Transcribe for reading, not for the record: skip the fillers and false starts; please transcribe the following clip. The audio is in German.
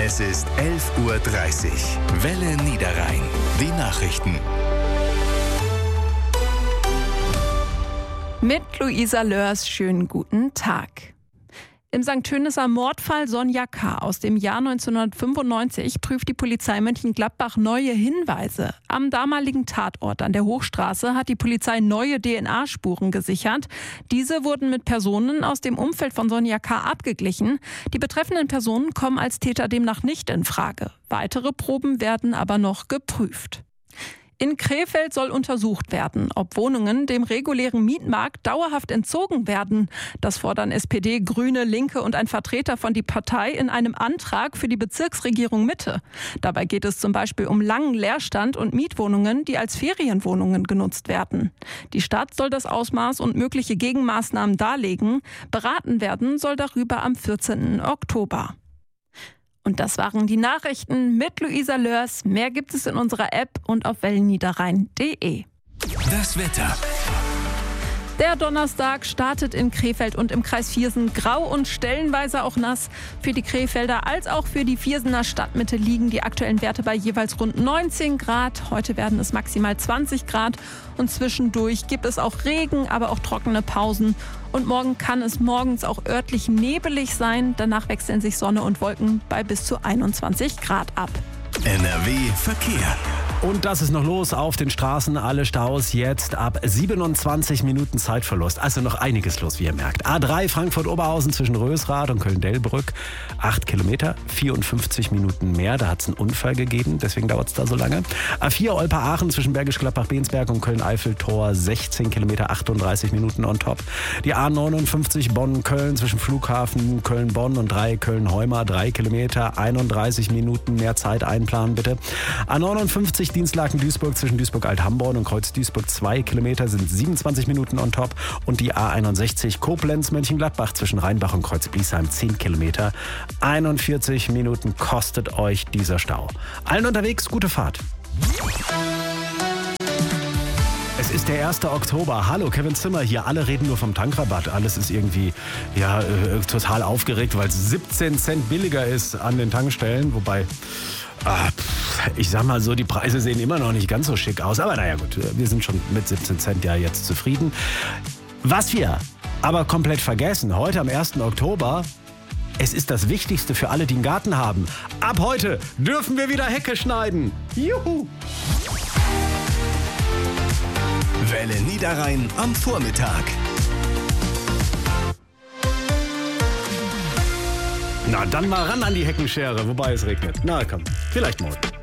Es ist 11:30 Uhr. Welle Niederrhein. Die Nachrichten. Mit Luisa Lörs, schönen guten Tag. Im St. Tönisser Mordfall Sonja K. aus dem Jahr 1995 prüft die Polizei Mönchengladbach neue Hinweise. Am damaligen Tatort an der Hochstraße hat die Polizei neue DNA-Spuren gesichert. Diese wurden mit Personen aus dem Umfeld von Sonja K. abgeglichen. Die betreffenden Personen kommen als Täter demnach nicht in Frage. Weitere Proben werden aber noch geprüft. In Krefeld soll untersucht werden, ob Wohnungen dem regulären Mietmarkt dauerhaft entzogen werden. Das fordern SPD, Grüne, Linke und ein Vertreter von die Partei in einem Antrag für die Bezirksregierung Mitte. Dabei geht es zum Beispiel um langen Leerstand und Mietwohnungen, die als Ferienwohnungen genutzt werden. Die Stadt soll das Ausmaß und mögliche Gegenmaßnahmen darlegen. Beraten werden soll darüber am 14. Oktober. Und das waren die Nachrichten mit Luisa Lörs. Mehr gibt es in unserer App und auf wellenniederrhein.de. Das Wetter. Der Donnerstag startet in Krefeld und im Kreis Viersen grau und stellenweise auch nass. Für die Krefelder als auch für die Viersener Stadtmitte liegen die aktuellen Werte bei jeweils rund 19 Grad. Heute werden es maximal 20 Grad und zwischendurch gibt es auch Regen, aber auch trockene Pausen. Und morgen kann es morgens auch örtlich nebelig sein. Danach wechseln sich Sonne und Wolken bei bis zu 21 Grad ab. NRW Verkehr. Und das ist noch los auf den Straßen. Alle Staus jetzt ab 27 Minuten Zeitverlust. Also noch einiges los, wie ihr merkt. A3 Frankfurt-Oberhausen zwischen Rösrath und Köln-Delbrück. 8 Kilometer, 54 Minuten mehr. Da hat es einen Unfall gegeben, deswegen dauert es da so lange. A4 Olper-Aachen zwischen Bergisch Gladbach-Bensberg und Köln-Eifel-Tor. 16 Kilometer, 38 Minuten on top. Die A59 Bonn-Köln zwischen Flughafen Köln-Bonn und 3 Köln-Heuma. 3 Kilometer, 31 Minuten mehr Zeit einplanen bitte. A59 Dienstlaken-Duisburg zwischen Duisburg-Alt-Hamborn und Kreuz-Duisburg. 2 Kilometer sind 27 Minuten on top. Und die A61 Koblenz-Mönchengladbach zwischen Rheinbach und Kreuz-Bliesheim. 10 Kilometer. 41 Minuten kostet euch dieser Stau. Allen unterwegs, gute Fahrt. Es ist der 1. Oktober. Hallo, Kevin Zimmer hier. Alle reden nur vom Tankrabatt. Alles ist irgendwie total aufgeregt, weil es 17 Cent billiger ist an den Tankstellen. Wobei, ich sag mal so, die Preise sehen immer noch nicht ganz so schick aus. Aber naja gut, wir sind schon mit 17 Cent ja jetzt zufrieden. Was wir aber komplett vergessen, heute am 1. Oktober... Es ist das Wichtigste für alle, die einen Garten haben. Ab heute dürfen wir wieder Hecke schneiden. Juhu! Welle Niederrhein am Vormittag. Na, dann mal ran an die Heckenschere, wobei es regnet. Na komm, vielleicht morgen.